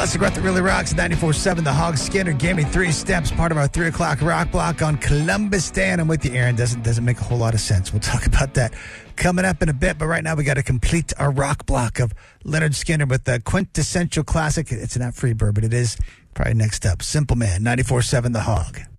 Classic rock that really rocks. 94.7 The Hog. Skinner gave me 3 steps. Part of our 3 o'clock rock block on Columbus Day. And I'm with you, Aaron. Doesn't make a whole lot of sense. We'll talk about that coming up in a bit. But right now we got to complete our rock block of Leonard Skinner with the quintessential classic. It's not Freebird, but it is probably next up. Simple Man. 94.7 The Hog.